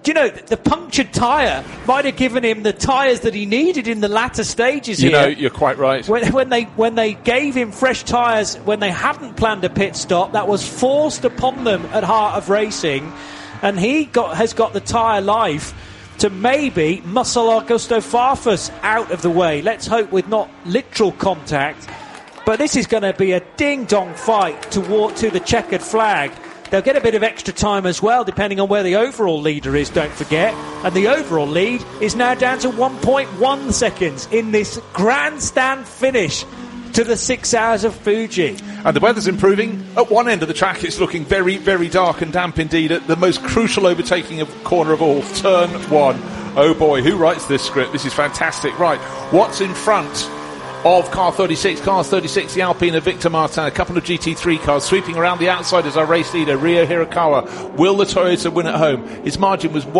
Do you know, the punctured tyre might have given him the tyres that he needed in the latter stages here. You know, you're quite right. When they gave him fresh tyres, when they hadn't planned a pit stop, that was forced upon them at Heart of Racing, and he has got the tyre life to maybe muscle Augusto Farfus out of the way. Let's hope with not literal contact. But this is going to be a ding-dong fight to walk to the checkered flag. They'll get a bit of extra time as well, depending on where the overall leader is, don't forget. And the overall lead is now down to 1.1 seconds in this grandstand finish to the 6 Hours of Fuji. And the weather's improving. At one end of the track, it's looking very, very dark and damp indeed. At the most crucial overtaking of corner of all, turn 1. Oh boy, who writes this script? This is fantastic. Right, what's in front of car 36, the Alpine of Victor Martin, a couple of GT3 cars sweeping around the outside as our race leader, Ryo Hirakawa. Will the Toyota win at home? His margin was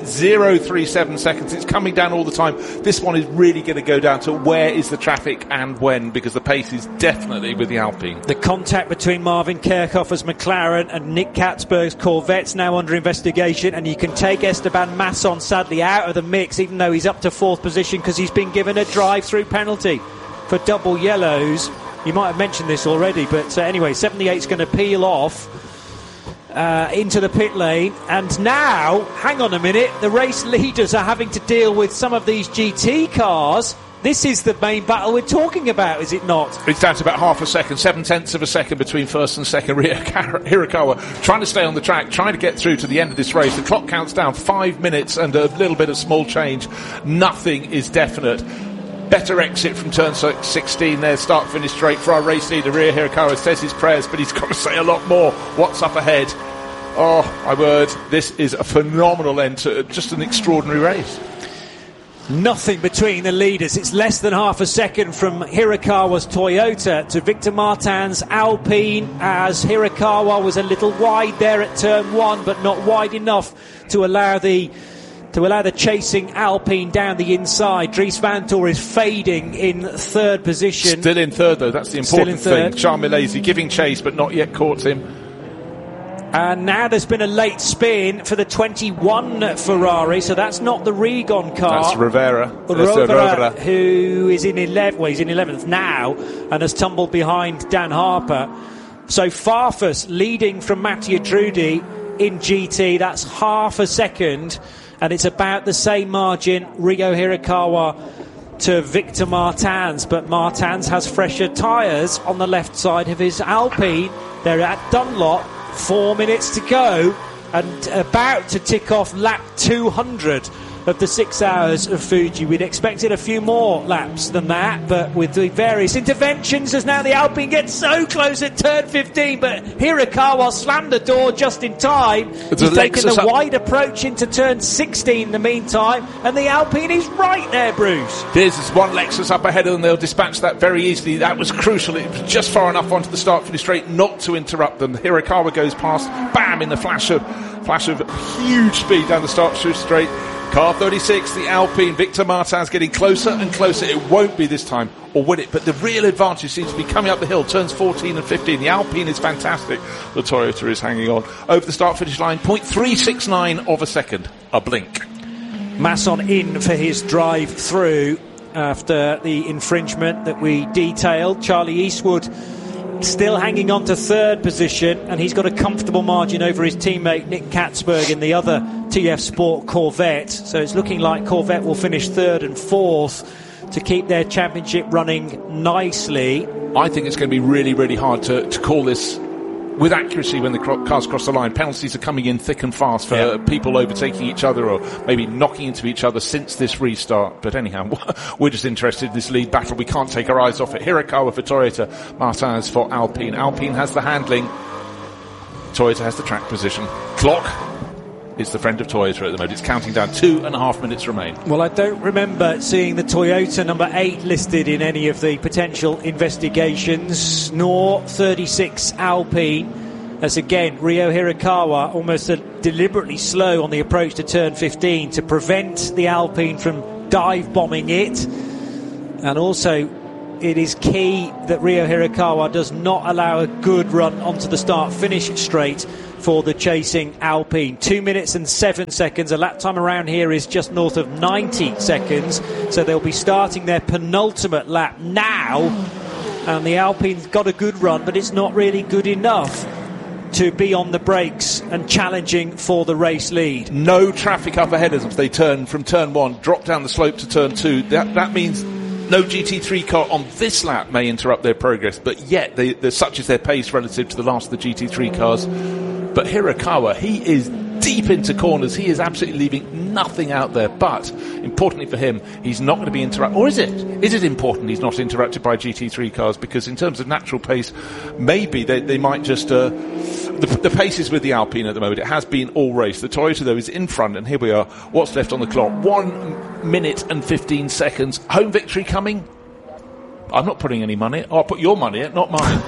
1.037 seconds. It's coming down all the time. This one is really going to go down to where is the traffic and when, because the pace is definitely with the Alpine. The contact between Marvin Kerkhoffer's McLaren and Nick Katzberg's Corvette's now under investigation, and you can take Esteban Masson sadly out of the mix, even though he's up to 4th position, because he's been given a drive-through penalty for double yellows. You might have mentioned this already, but anyway, 78's going to peel off into the pit lane. And now, hang on a minute, the race leaders are having to deal with some of these GT cars. This is the main battle we're talking about, is it not? It's down to about half a second, 7/10 of a second between first and second. Ryo Hirakawa trying to stay on the track, trying to get through to the end of this race. The clock counts down 5 minutes and a little bit of small change. Nothing is definite. Better exit from turn 16 there, start-finish straight for our race leader. Ryo Hirakawa says his prayers, but he's got to say a lot more. What's up ahead? Oh, my word, this is a phenomenal end to just an extraordinary race. Nothing between the leaders. It's less than half a second from Hirakawa's Toyota to Victor Martin's Alpine, as Hirakawa was a little wide there at turn 1, but not wide enough to allow the chasing Alpine down the inside. Dries Vanthoor is fading in 3rd position. Still in 3rd, though. That's the important thing. Charles Milesi giving chase, but not yet caught him. And now there's been a late spin for the 21 Ferrari, so that's not the Regon car. That's Rovera, who is in 11th. Well, he's in 11th now and has tumbled behind Dan Harper. So Farfus leading from Mattia Drudi in GT. That's half a second. And it's about the same margin, Ryo Hirakawa to Victor Martins. But Martins has fresher tyres on the left side of his Alpine. They're at Dunlop, 4 minutes to go, and about to tick off lap 200 of the 6 Hours of Fuji. We'd expected a few more laps than that, but with the various interventions, as now the Alpine gets so close at turn 15, but Hirakawa slammed the door just in time. He's taken the wide approach into turn 16 in the meantime, and the Alpine is right there, Bruce. There's one Lexus up ahead of them. They'll dispatch that very easily. That was crucial. It was just far enough onto the start-finish straight not to interrupt them. Hirakawa goes past, bam, in the flash of huge speed down the start-finish straight. Car 36, the Alpine, Victor Martins getting closer and closer. It won't be this time, or will it? But the real advantage seems to be coming up the hill, turns 14 and 15. The Alpine is fantastic. The Toyota is hanging on. Over the start-finish line, 0.369 of a second. A blink. Masson in for his drive-through after the infringement that we detailed. Charlie Eastwood still hanging on to 3rd position, and he's got a comfortable margin over his teammate Nick Katzberg in the other TF Sport Corvette. So it's looking like Corvette will finish 3rd and 4th to keep their championship running nicely. I think it's going to be really, really hard to call this with accuracy when the cars cross the line. Penalties are coming in thick and fast for people overtaking each other or maybe knocking into each other since this restart. But anyhow, we're just interested in this lead battle. We can't take our eyes off it. Hirakawa for Toyota, Martins for Alpine. Alpine has the handling. Toyota has the track position. Clock is the friend of Toyota at the moment. It's counting down, 2.5 minutes remain. Well, I don't remember seeing the Toyota number 8 listed in any of the potential investigations, nor 36 Alpine, as again Ryo Hirakawa almost deliberately slow on the approach to turn 15 to prevent the Alpine from dive bombing it. And also it is key that Ryo Hirakawa does not allow a good run onto the start-finish straight for the chasing Alpine. 2 minutes and 7 seconds. A lap time around here is just north of 90 seconds. So they'll be starting their penultimate lap now. And the Alpine's got a good run, but it's not really good enough to be on the brakes and challenging for the race lead. No traffic up ahead as they turn from turn 1, drop down the slope to turn 2. That means no GT3 car on this lap may interrupt their progress, but yet such is their pace relative to the last of the GT3 cars. But Hirakawa, he is deep into corners. He is absolutely leaving nothing out there. But importantly for him, he's not going to be interrupted. Or is it? Is it important he's not interrupted by GT3 cars? Because in terms of natural pace, maybe they might just... The pace is with the Alpine at the moment. It has been all race. The Toyota, though, is in front, and here we are. What's left on the clock? 1 minute and 15 seconds. Home victory coming? I'm not putting any money. I'll put your money in, not mine.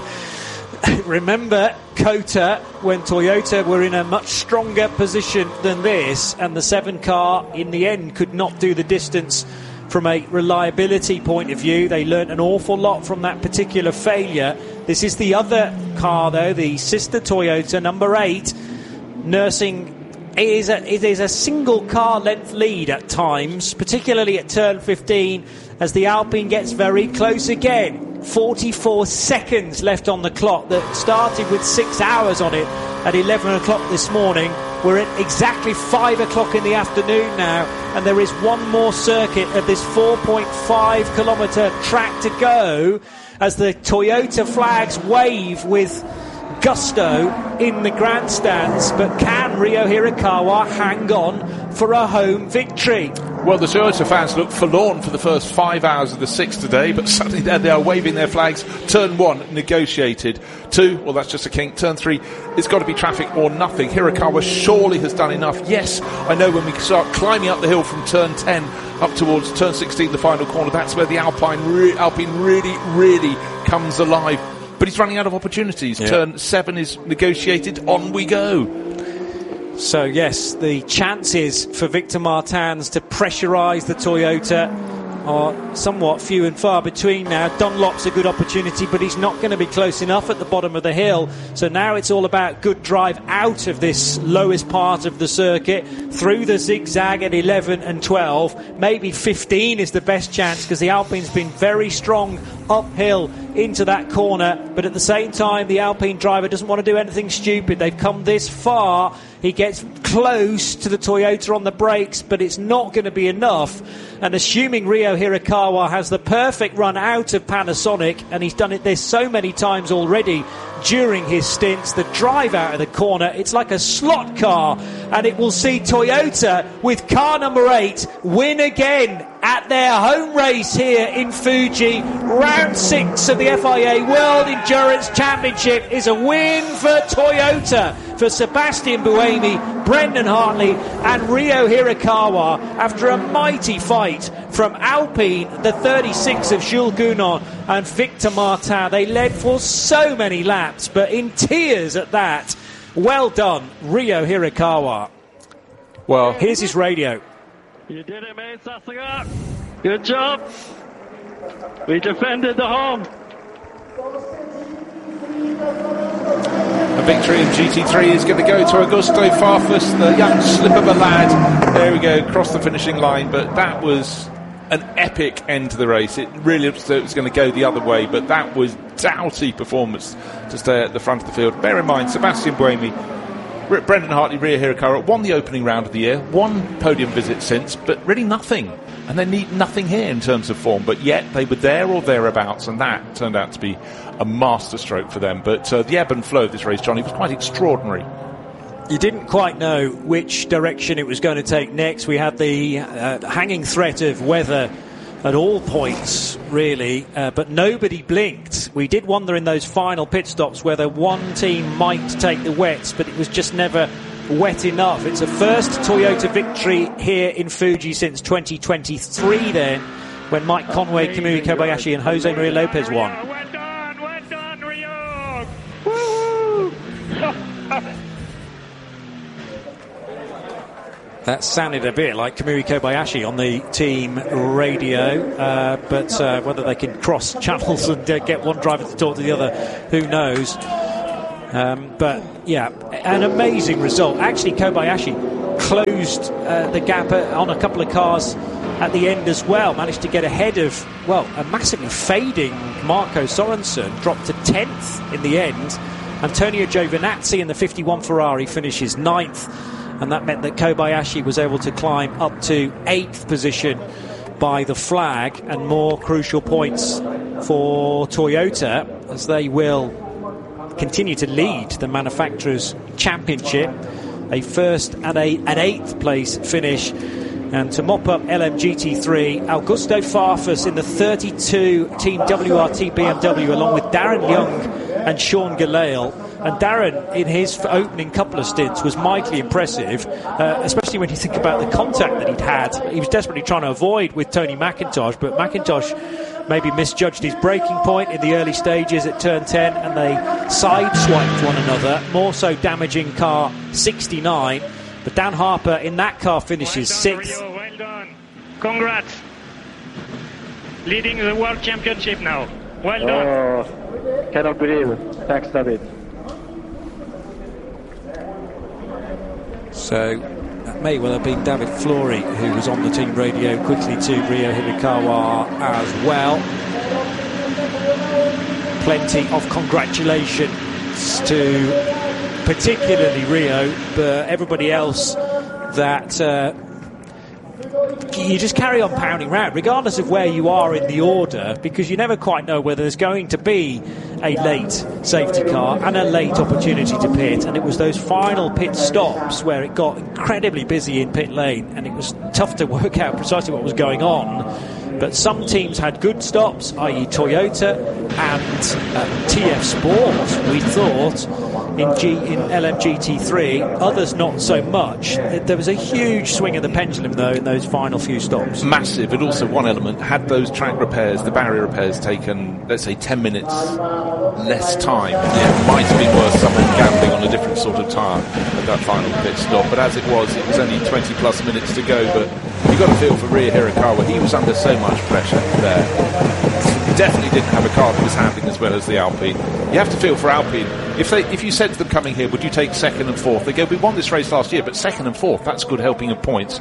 Remember Kota when Toyota were in a much stronger position than this, and the 7 car in the end could not do the distance from a reliability point of view. They learnt an awful lot from that particular failure. This is the other car, though, the sister Toyota, number 8, nursing. It is a single car length lead at times, particularly at turn 15, as the Alpine gets very close again. 44 seconds left on the clock that started with 6 hours on it at 11 o'clock this morning. We're at exactly 5 o'clock in the afternoon now, and there is one more circuit of this 4.5 kilometre track to go as the Toyota flags wave with gusto in the grandstands. But can Ryo Hirakawa hang on for a home victory? Well, the Toyota fans look forlorn for the first 5 hours of the 6 today, but suddenly they are waving their flags. Turn 1, negotiated. 2, well, that's just a kink. Turn 3, it's got to be traffic or nothing. Hirakawa surely has done enough. Yes, I know when we start climbing up the hill from turn 10 up towards turn 16, the final corner, that's where the Alpine really comes alive. But he's running out of opportunities. Yeah. Turn 7 is negotiated. On we go. So, yes, the chances for Victor Martins to pressurise the Toyota are somewhat few and far between now. Dunlop's a good opportunity, but he's not going to be close enough at the bottom of the hill. So now it's all about good drive out of this lowest part of the circuit, through the zigzag at 11 and 12. Maybe 15 is the best chance, because the Alpine's been very strong uphill into that corner. But at the same time, the Alpine driver doesn't want to do anything stupid. They've come this far. He gets close to the Toyota on the brakes, but it's not going to be enough. And assuming Ryo Hirakawa has the perfect run out of Panasonic, and he's done it this so many times already during his stints, the drive out of the corner, it's like a slot car, and it will see Toyota with car number 8 win again at their home race here in Fuji. Round 6 of the FIA World Endurance Championship is a win for Toyota, for Sebastian Buemi, Brendan Hartley and Ryo Hirakawa, after a mighty fight from Alpine, the 36 of Jules Gounon and Victor Martin. They led for so many laps, but in tears at that. Well done, Ryo Hirakawa. Well, here's his radio. You did it, mate. Sasuga. Good job. We defended the home. A victory in GT3 is going to go to Augusto Farfus, the young slip of a lad. There we go, across the finishing line. But that was an epic end to the race. It really looked as though it was going to go the other way, but that was doughty performance to stay at the front of the field. Bear in mind, Sebastian Buemi, Brendan Hartley, Ryo Hirakawa won the opening round of the year, one podium visit since, but really nothing. And they need nothing here in terms of form, but yet they were there or thereabouts, and that turned out to be a masterstroke for them. But the ebb and flow of this race, Johnny, was quite extraordinary. You didn't quite know which direction it was going to take next. We had the hanging threat of weather at all points, really, but nobody blinked. We did wonder in those final pit stops whether one team might take the wets, but it was just never wet enough. It's a first Toyota victory here in Fuji since 2023 then, when Mike Conway, Kamui Kobayashi and Jose Maria Lopez won. Well done, Ryo! Woo! That sounded a bit like Kamui Kobayashi on the team radio, but whether they can cross channels and get one driver to talk to the other, who knows. But yeah, an amazing result. Actually, Kobayashi closed the gap on a couple of cars at the end as well. Managed to get ahead of, well, a massively fading Marco Sorensen, dropped to 10th in the end. Antonio Giovinazzi in the 51 Ferrari finishes 9th, and that meant that Kobayashi was able to climb up to 8th position by the flag, and more crucial points for Toyota as they will continue to lead the Manufacturers' Championship. A first and an 8th place finish. And to mop up LMGT3, Augusto Farfus in the 32 Team WRT BMW along with Darren Young and Sean Gelael. And Darren, in his opening couple of stints, was mightily impressive, especially when you think about the contact that he'd had. He was desperately trying to avoid with Tony McIntosh, but McIntosh maybe misjudged his braking point in the early stages at turn 10, and they sideswiped one another, more so damaging car 69. But Dan Harper in that car finishes 6th. Well done. Congrats. Leading the World Championship now. Well done. Oh, cannot believe it. Thanks, David. So that may well have been David Flory who was on the team radio quickly to Ryo Hirakawa as well. Plenty of congratulations to particularly Rio, but everybody else that you just carry on pounding round, regardless of where you are in the order, because you never quite know whether there's going to be a late safety car and a late opportunity to pit. And it was those final pit stops where it got incredibly busy in pit lane, and it was tough to work out precisely what was going on. But some teams had good stops, i.e. Toyota and TF Sport, we thought, in LMGT3, others not so much. There was a huge swing of the pendulum, though, in those final few stops. Massive, and also one element, had those track repairs, the barrier repairs, taken, let's say, 10 minutes less time, it might have been worth someone gambling on a different sort of tyre at that final pit stop. But as it was only 20 plus minutes to go. But you've got to feel for Ryo Hirakawa, he was under so much pressure there. Definitely didn't have a car that was handling as well as the Alpine. You have to feel for Alpine. If you said to them coming here, would you take 2nd and 4th? They go, we won this race last year, but 2nd and 4th, that's good helping of points.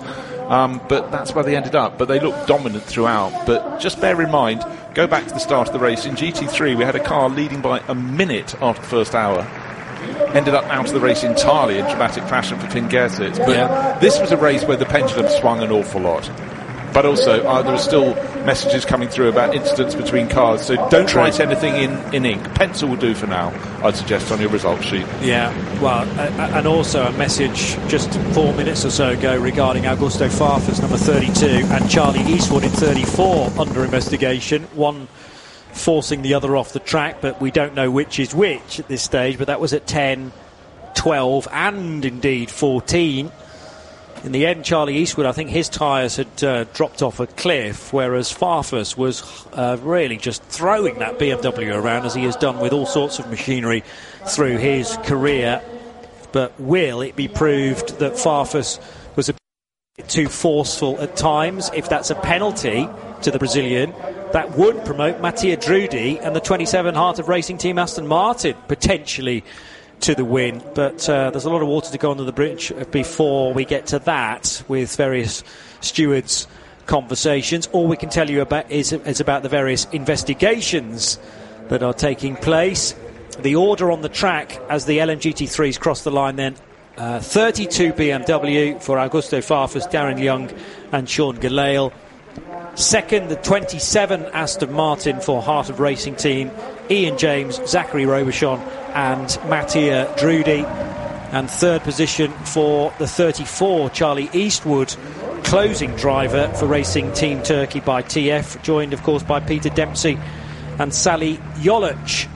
But that's where they ended up. But they looked dominant throughout. But just bear in mind, go back to the start of the race. In GT3, we had a car leading by a minute after the first hour. Ended up out of the race entirely in dramatic fashion for Finn Geertz. But this was a race where the pendulum swung an awful lot. But also, there are still messages coming through about incidents between cars, so don't write anything in ink. Pencil will do for now, I'd suggest, on your results sheet. Yeah, well, and also a message just 4 minutes or so ago regarding Augusto Farfus, number 32, and Charlie Eastwood in 34 under investigation. One forcing the other off the track, but we don't know which is which at this stage, but that was at 10, 12, and indeed 14. In the end, Charlie Eastwood, I think his tyres had dropped off a cliff, whereas Farfus was really just throwing that BMW around, as he has done with all sorts of machinery through his career. But will it be proved that Farfus was a bit too forceful at times? If that's a penalty to the Brazilian, that would promote Mattia Drudi and the 27 Heart of Racing Team Aston Martin potentially to the win. But there's a lot of water to go under the bridge before we get to that, with various stewards' conversations. All we can tell you about is about the various investigations that are taking place. The order on the track as the LMGT3s cross the line then: 32 BMW for Augusto Farfus, Darren Young and Sean Gelael. Second, the 27 Aston Martin for Heart of Racing Team, Ian James, Zachary Robichon and Mattia Drudi. And third position for the 34 Charlie Eastwood, closing driver for Racing Team Turkey by TF, joined of course by Peter Dempsey and Sally Jolic.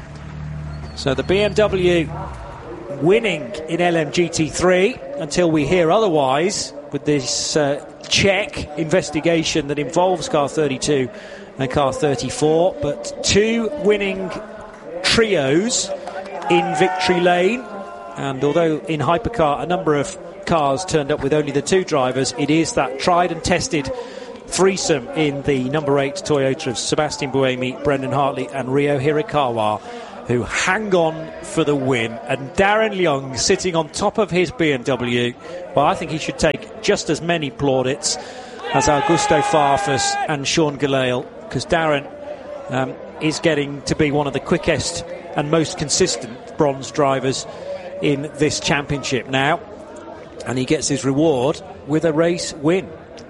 So the BMW winning in LMGT3 until we hear otherwise, with this Czech investigation that involves car 32 and car 34. But two winning trios in victory lane, and although in Hypercar a number of cars turned up with only the two drivers, it is that tried and tested threesome in the number 8 Toyota of Sebastian Buemi, Brendan Hartley and Ryo Hirakawa who hang on for the win. And Darren Young sitting on top of his BMW. Well, I think he should take just as many plaudits as Augusto Farfus and Sean Gelael, because Darren is getting to be one of the quickest and most consistent bronze drivers in this championship now. And he gets his reward with a race win.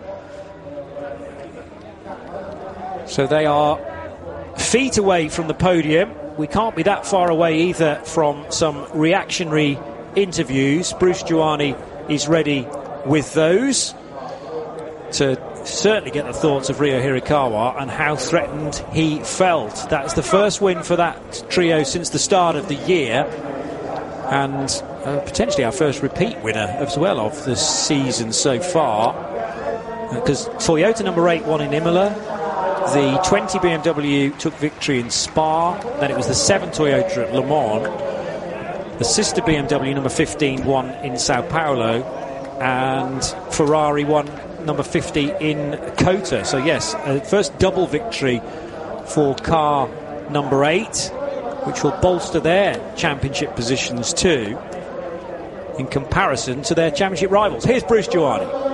So they are feet away from the podium. We can't be that far away either from some reactionary interviews. Bruce Giuani is ready with those to certainly get the thoughts of Ryo Hirakawa and how threatened he felt. That's the first win for that trio since the start of the year, and potentially our first repeat winner as well of the season so far, because Toyota number 8 won in Imola. The 20 BMW took victory in Spa. Then it was the 7 Toyota at Le Mans. The sister BMW number 15 won in Sao Paulo, and Ferrari won number 50 in Kota. So yes, first double victory for car number 8, which will bolster their championship positions too in comparison to their championship rivals. Here's Bruce Giuani.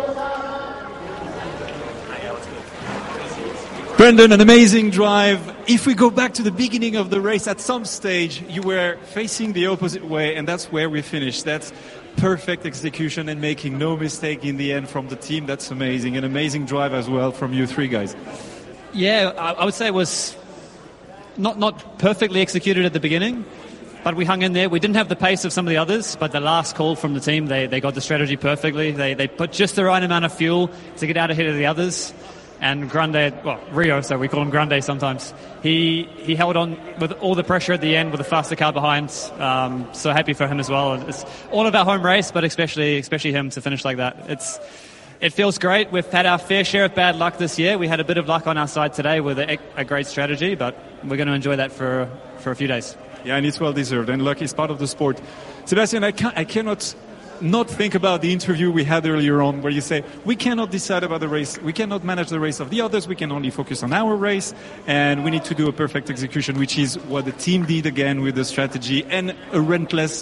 Brendan, an amazing drive. If we go back to the beginning of the race, at some stage you were facing the opposite way, and that's where we finished. That's perfect execution and making no mistake in the end from the team. That's amazing. An amazing drive as well from you three guys. Yeah, I would say it was not perfectly executed at the beginning, but we hung in there. We didn't have the pace of some of the others, but the last call from the team, they got the strategy perfectly. They put just the right amount of fuel to get out ahead of the others. And Grande, well, Rio, so we call him Grande sometimes, he held on with all the pressure at the end with the faster car behind. So happy for him as well. It's all about home race, but especially him to finish like that. It feels great. We've had our fair share of bad luck this year. We had a bit of luck on our side today with a great strategy, but we're going to enjoy that for a few days. Yeah, and it's well deserved, and luck is part of the sport. Sebastian, I cannot not think about the interview we had earlier on where you say we cannot decide about the race, we cannot manage the race of the others, we can only focus on our race, and we need to do a perfect execution, which is what the team did again with the strategy and a relentless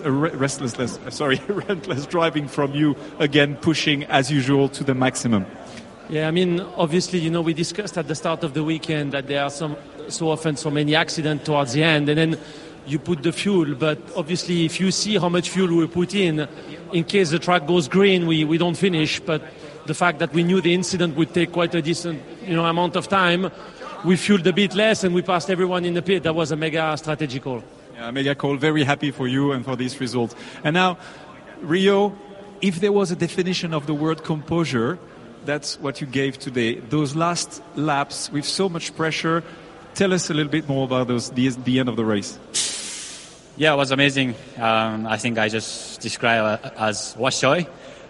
driving from you, again pushing as usual to the maximum. Yeah, I mean, obviously, we discussed at the start of the weekend that there are so often so many accidents towards the end, and then you put the fuel, but obviously if you see how much fuel we put in case the track goes green, we don't finish. But the fact that we knew the incident would take quite a decent amount of time, we fueled a bit less and we passed everyone in the pit. That was a mega strategic call. Yeah, mega call. Very happy for you and for this result. And now, Rio, if there was a definition of the word composure, that's what you gave today. Those last laps with so much pressure, tell us a little bit more about the end of the race. Yeah, it was amazing. I think I just described it as washoy.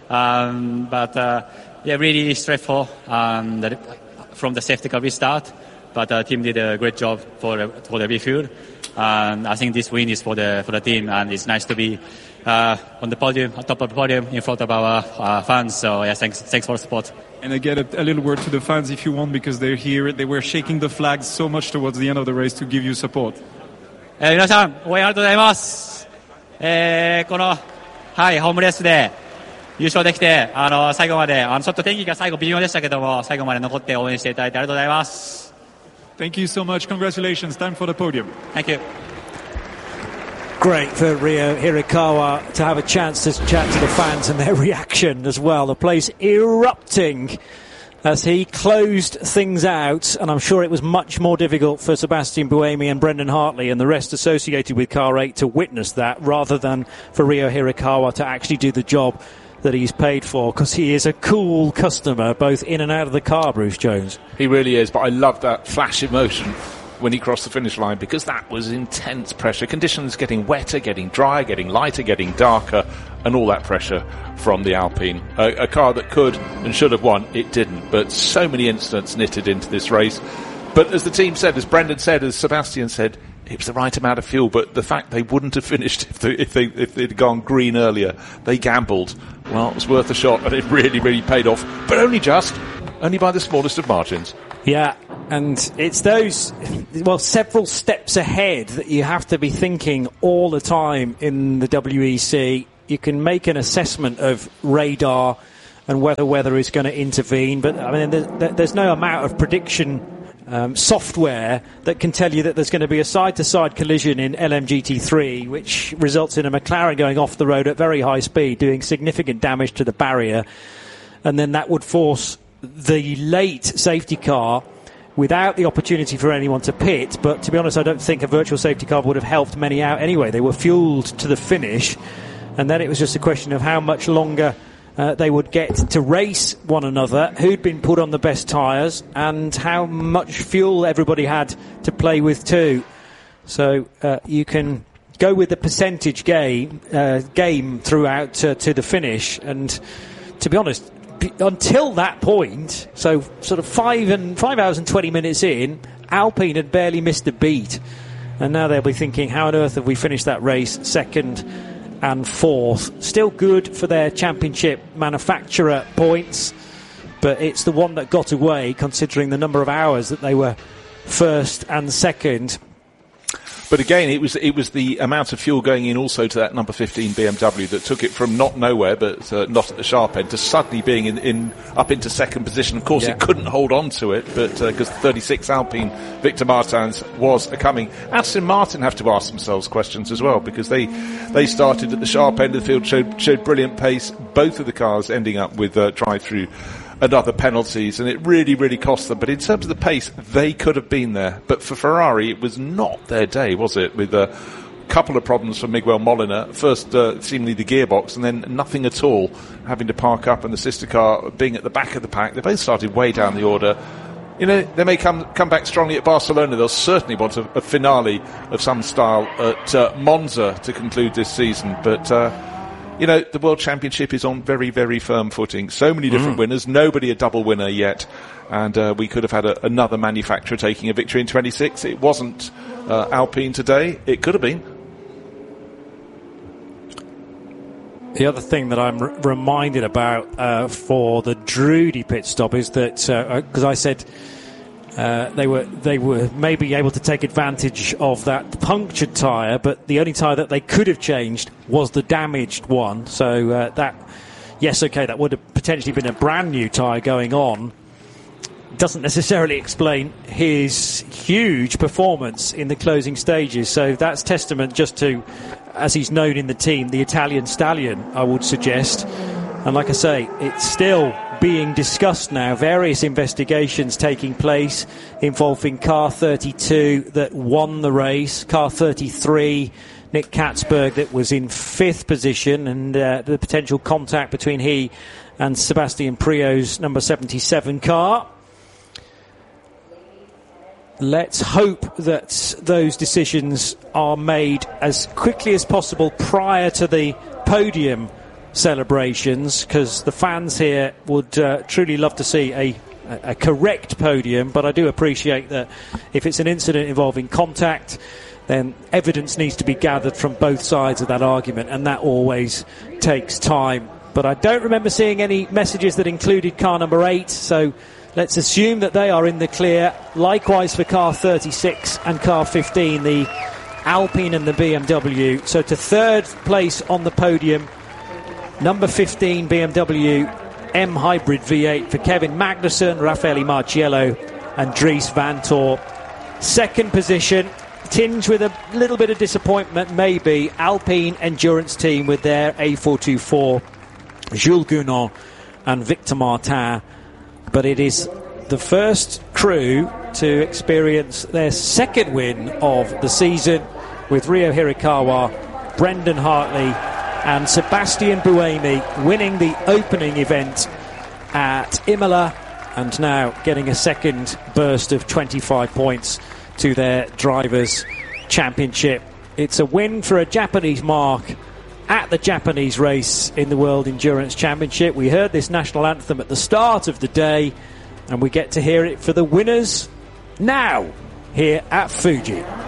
Really stressful from the safety car restart. But the team did a great job for the refuel. I think this win is for the team, and it's nice to be on the podium, on top of the podium, in front of our fans. So yeah, thanks for the support. And I get a little word to the fans if you want, because they're here. They were shaking the flags so much towards the end of the race to give you support. 皆さん、応援ありがとうございます。この、はい、ホームレースで優勝できて、最後まで、ちょっと天気が最後微妙でしたけども、最後まで残って応援していただいてありがとうございます。 Thank you so much. Congratulations. Time for the podium. Thank you. Great for Ryo Hirakawa to have a chance to chat to the fans and their reaction as well. The place erupting as he closed things out, and I'm sure it was much more difficult for Sebastian Buemi and Brendan Hartley and the rest associated with Car 8 to witness that, rather than for Ryo Hirakawa to actually do the job that he's paid for, because he is a cool customer both in and out of the car, Bruce Jones. He really is, but I love that flash emotion when he crossed the finish line, because that was intense pressure. Conditions getting wetter, getting drier, getting lighter, getting darker, and all that pressure from the Alpine. A car that could and should have won, it didn't. But so many incidents knitted into this race. But as the team said, as Brendan said, as Sebastian said, it was the right amount of fuel. But the fact they wouldn't have finished if they'd gone green earlier, they gambled. Well, it was worth a shot, and it really, really paid off. But only by the smallest of margins. Yeah, And it's those, several steps ahead that you have to be thinking all the time in the WEC. You can make an assessment of radar and whether weather is going to intervene, but I mean, there's no amount of prediction software that can tell you that there's going to be a side-to-side collision in LMGT3, which results in a McLaren going off the road at very high speed, doing significant damage to the barrier, and then that would force the late safety car without the opportunity for anyone to pit. But to be honest, I don't think a virtual safety car would have helped many out anyway. They were fueled to the finish, and then it was just a question of how much longer they would get to race one another, who'd been put on the best tyres, and how much fuel everybody had to play with too. So you can go with the percentage game throughout to the finish. And to be honest, until that point, so sort of 5 hours and 20 minutes in, Alpine had barely missed a beat. And now they'll be thinking, how on earth have we finished that race second and fourth? Still good for their championship manufacturer points, but it's the one that got away considering the number of hours that they were first and second. But again, it was the amount of fuel going in also to that number 15 BMW that took it from not nowhere, but not at the sharp end, to suddenly being in up into second position. Of course, it couldn't hold on to it, but because 36 Alpine Victor Martins was coming. Aston Martin have to ask themselves questions as well, because they started at the sharp end of the field, showed brilliant pace. Both of the cars ending up with drive-through and other penalties, and it really, really cost them. But in terms of the pace, they could have been there. But for Ferrari, it was not their day, was it? With a couple of problems for Miguel Molina. First, seemingly the gearbox, and then nothing at all, having to park up, and the sister car being at the back of the pack. They both started way down the order. You know, they may come back strongly at Barcelona. They'll certainly want a finale of some style at Monza to conclude this season. But you know, the World Championship is on very, very firm footing. So many different winners, nobody a double winner yet. And we could have had another manufacturer taking a victory in 26. It wasn't Alpine today. It could have been. The other thing that I'm reminded about for the Drudy pit stop is that, because I said they were maybe able to take advantage of that punctured tyre, but the only tyre that they could have changed was the damaged one. So that would have potentially been a brand new tyre going on. Doesn't necessarily explain his huge performance in the closing stages. So that's testament just to, as he's known in the team, the Italian stallion, I would suggest. And like I say, it's still being discussed now. Various investigations taking place involving car 32 that won the race, car 33, Nick Katzberg, that was in 5th position, and the potential contact between he and Sebastian Prio's number 77 car. Let's hope that those decisions are made as quickly as possible prior to the podium celebrations, because the fans here would truly love to see a correct podium. But I do appreciate that if it's an incident involving contact, then evidence needs to be gathered from both sides of that argument, and that always takes time. But I don't remember seeing any messages that included car number 8, so let's assume that they are in the clear. Likewise for car 36 and car 15, the Alpine and the BMW. So to 3rd place on the podium, number 15 BMW M Hybrid V8 for Kevin Magnussen, Raffaele Marciello and Dries Vanthoor. 2nd position, tinged with a little bit of disappointment maybe, Alpine Endurance Team with their A424, Jules Gounon and Victor Martin. But it is the first crew to experience their 2nd win of the season, with Ryo Hirakawa, Brendan Hartley and Sebastian Buemi winning the opening event at Imola, and now getting a 2nd burst of 25 points to their Drivers' Championship. It's a win for a Japanese mark at the Japanese race in the World Endurance Championship. We heard this national anthem at the start of the day, and we get to hear it for the winners now here at Fuji.